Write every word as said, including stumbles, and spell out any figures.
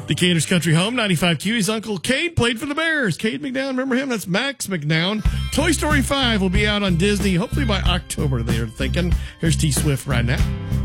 Decatur's Country Home, ninety-five Q. His Uncle Cade played for the Bears. Cade McNown, remember him? That's Max McNown. Toy Story five will be out on Disney, hopefully by October, they're thinking. Here's T Swift right now.